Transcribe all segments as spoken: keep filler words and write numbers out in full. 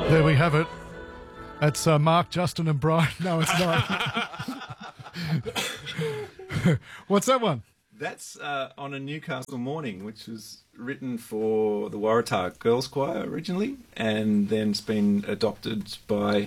There we have it. That's uh, Mark, Justin and Brian. No, it's not. What's that one? That's uh, On a Newcastle Morning, which was written for the Waratah Girls Choir originally, and then it's been adopted by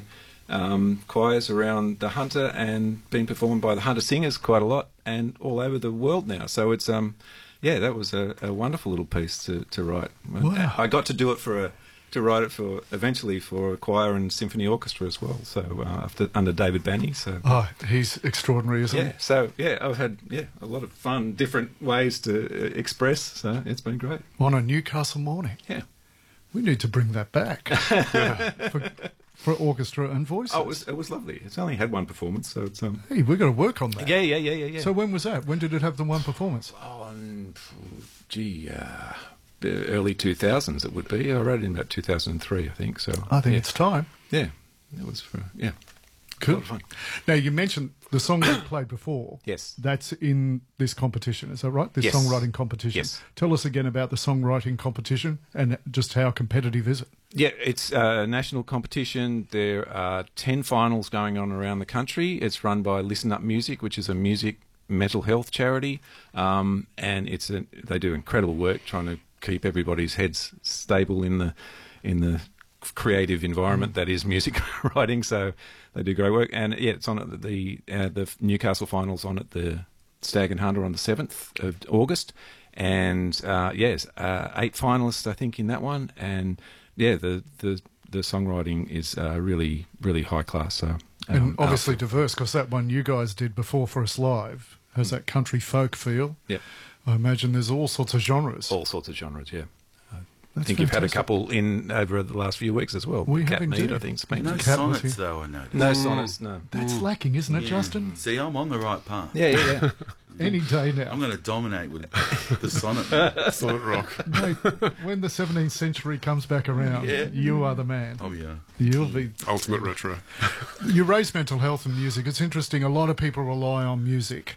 um, choirs around the Hunter and been performed by the Hunter Singers quite a lot and all over the world now. So it's, um, yeah, that was a, a wonderful little piece to, to write. Wow. I got to do it for a to write it for eventually for a choir and symphony orchestra as well. So uh, after under David Banny. So oh, he's extraordinary, isn't yeah. he? So yeah, I've had yeah a lot of fun, different ways to uh, express. So it's been great. On a Newcastle Morning. Yeah, we need to bring that back yeah. for, for orchestra and voices. Oh, it was it was lovely. It's only had one performance, so it's um. Hey, we've got to work on that. Yeah, yeah, yeah, yeah, yeah. So when was that? When did it have the one performance? Oh, um, gee. Uh, early two thousands it would be. I wrote it in about two thousand three, I think. So I think yeah. it's time. Yeah, it was for, yeah. Cool. A lot of fun. Now, you mentioned the song you played before. Yes. That's in this competition, is that right? This yes. songwriting competition. Yes. Tell us again about the songwriting competition and just how competitive is it? Yeah, it's a national competition. There are ten finals going on around the country. It's run by Listen Up Music, which is a music mental health charity, um, and it's a, they do incredible work trying to keep everybody's heads stable in the in the creative environment that is music writing. So they do great work, and yeah, it's on at the uh, the Newcastle finals on at the Stag and Hunter on the seventh of August, and uh, yes, uh, eight finalists I think in that one, and yeah, the the the songwriting is uh, really really high class. So um, and obviously uh, diverse, because that one you guys did before for us live has that country folk feel. Yeah. I imagine there's all sorts of genres. All sorts of genres, yeah. I That's think fantastic. you've had a couple in over the last few weeks as well. We Cat have Mead, indeed. I think. It's been No Cat sonnets, was though, I noticed. no sonnets, no. That's lacking, isn't it, Yeah. Justin? See, I'm on the right path. Yeah, yeah, yeah. Any day now. I'm going to dominate with the sonnet. Sonnet rock. Mate, when the seventeenth century comes back around, Yeah. you are the man. Oh, yeah. You'll be. Ultimate retro. You raise mental health and music. It's interesting. A lot of people rely on music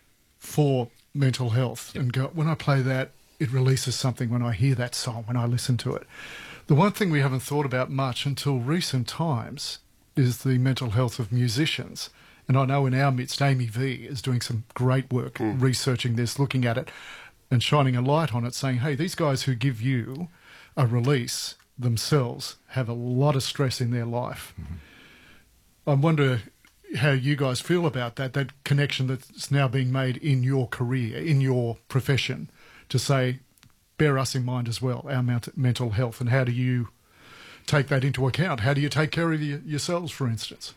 for mental health and go, when I play that, it releases something when I hear that song, when I listen to it. The one thing we haven't thought about much until recent times is the mental health of musicians. And I know in our midst, Amy V is doing some great work mm. researching this, looking at it and shining a light on it, saying, hey, these guys who give you a release themselves have a lot of stress in their life. Mm-hmm. I wonder how you guys feel about that, that connection that's now being made in your career, in your profession, to say, bear us in mind as well, our mental health, and how do you take that into account? How do you take care of y- yourselves, for instance?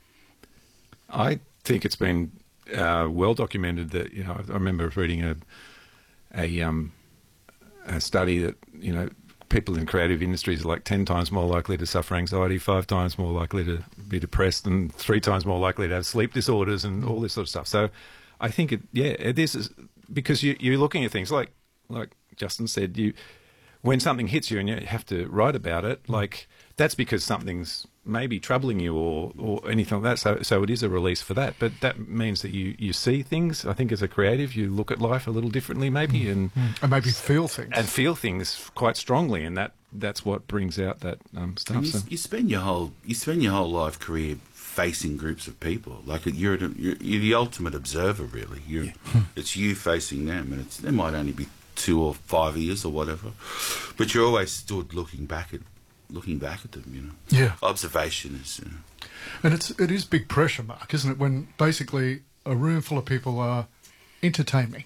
I think it's been uh, well documented that, you know, I remember reading a a, um, a study that, you know, people in creative industries are like ten times more likely to suffer anxiety, five times more likely to be depressed, and three times more likely to have sleep disorders and all this sort of stuff. So I think, it, yeah, it is, because you, you're looking at things like, like Justin said, you when something hits you and you have to write about it, like that's because something's maybe troubling you or, or anything like that. So so it is a release for that. But that means that you, you see things. I think as a creative, you look at life a little differently maybe and and maybe feel things. And feel things quite strongly, and that, that's what brings out that um, stuff. And you, so. you spend your whole you spend your whole life career facing groups of people. Like you're you're, you're the ultimate observer, really. You're, yeah. It's you facing them, and it's there might only be two or five years or whatever, but you're always stood looking back at looking back at them. You know, yeah. Observation is, you know. And it's it is big pressure, Mark, isn't it? When basically a room full of people are entertaining.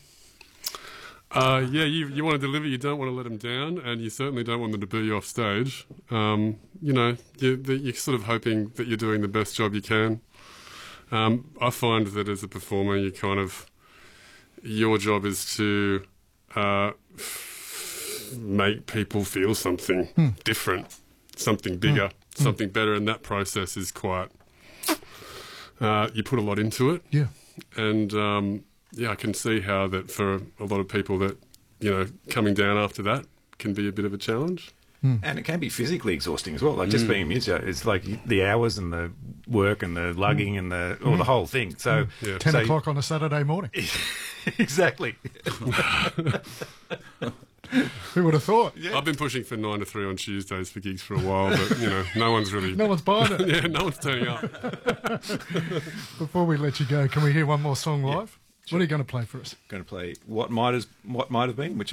Uh, yeah, you you want to deliver, you don't want to let them down, and you certainly don't want them to boo you off stage. Um, you know, you, the, you're sort of hoping that you're doing the best job you can. Um, I find that as a performer, you kind of, your job is to uh, f- make people feel something hmm. different, something bigger, hmm. something better, and that process is quite, uh, you put a lot into it. Yeah. And, um, yeah, I can see how that for a lot of people that, you know, coming down after that can be a bit of a challenge. Mm. And it can be physically exhausting as well. Like just mm. being a musician, it's like the hours and the work and the lugging mm. and the or mm. the whole thing. So mm. yeah. ten so, o'clock on a Saturday morning. Exactly. Who would have thought? I've been pushing for nine to three on Tuesdays for gigs for a while, but you know, no one's really. No one's buying it. Yeah, no one's turning up. Before we let you go, can we hear one more song live? What are you going to play for us? Going to play what might has what might have been, which